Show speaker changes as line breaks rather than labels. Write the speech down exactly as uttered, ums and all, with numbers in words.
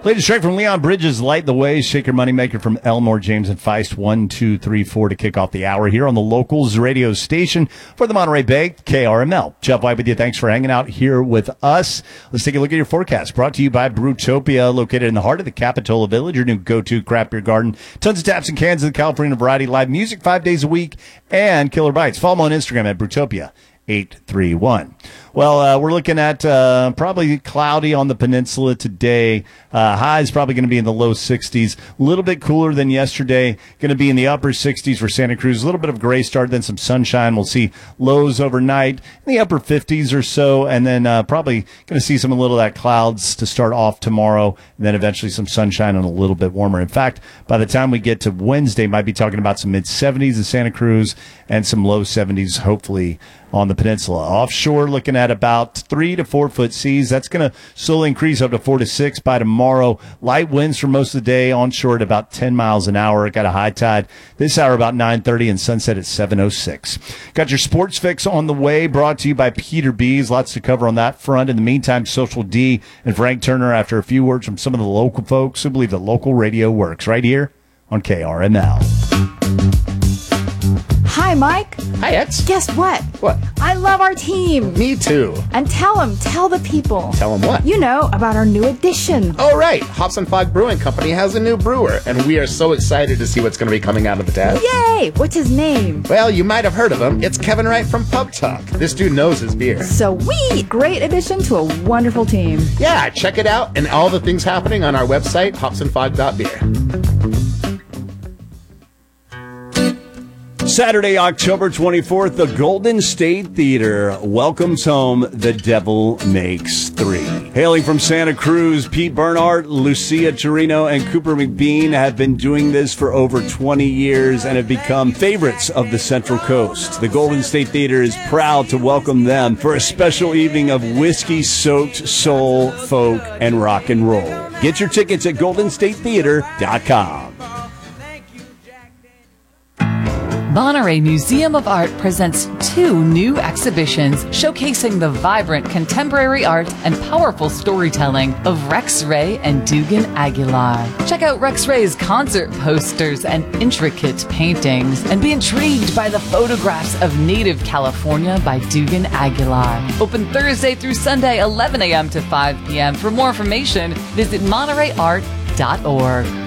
Latest track from Leon Bridges, Light the Way, Shaker Moneymaker from Elmore James and Feist, one, two, three, four to kick off the hour here on the Locals radio station for the Monterey Bay, K R M L. Jeff White with you. Thanks for hanging out here with us. Let's take a look at your forecast. Brought to you by Brewtopia, located in the heart of the Capitola Village, your new go-to craft beer garden. Tons of taps and cans of the California variety, live music five days a week, and killer bites. Follow them on Instagram at Brewtopia eight three one. Well, uh, we're looking at uh, probably cloudy on the peninsula today. Uh, high is probably going to be in the low sixties. A little bit cooler than yesterday. Going to be in the upper sixties for Santa Cruz. A little bit of gray start, then some sunshine. We'll see lows overnight in the upper fifties or so, and then uh, probably going to see some a little of that clouds to start off tomorrow, and then eventually some sunshine and a little bit warmer. In fact, by the time we get to Wednesday, might be talking about some mid-seventies in Santa Cruz and some low seventies, hopefully, on the peninsula. Offshore, looking at about three to four foot seas. That's going to slowly increase up to four to six by tomorrow. Light winds for most of the day. Onshore at about ten miles an hour. Got a high tide this hour about nine thirty and sunset at seven oh six. Got your sports fix on the way, brought to you by Peter Bees. Lots to cover on that front. In the meantime, Social D and Frank Turner after a few words from some of the local folks who believe that local radio works right here on K R M L.
Hi, Mike.
Hi, X.
Guess what?
What?
I love our team.
Me too.
And tell them, tell the people.
Tell them what?
You know, about our new addition.
Oh, right. Hops and Fog Brewing Company has a new brewer, and we are so excited to see what's going to be coming out of the tap.
Yay! What's his name?
Well, you might have heard of him. It's Kevin Wright from Pub Talk. This dude knows his beer.
Sweet! Great addition to a wonderful team.
Yeah, check it out and all the things happening on our website, hops and fog dot beer.
Saturday, October twenty-fourth, the Golden State Theater welcomes home The Devil Makes Three. Hailing from Santa Cruz, Pete Bernhardt, Lucia Torino, and Cooper McBean have been doing this for over twenty years and have become favorites of the Central Coast. The Golden State Theater is proud to welcome them for a special evening of whiskey-soaked soul, folk, and rock and roll. Get your tickets at golden state theater dot com.
Monterey Museum of Art presents two new exhibitions showcasing the vibrant contemporary art and powerful storytelling of Rex Ray and Dugan Aguilar. Check out Rex Ray's concert posters and intricate paintings, and be intrigued by the photographs of native California by Dugan Aguilar. Open Thursday through Sunday, eleven a.m. to five p.m. For more information, visit monterey art dot org.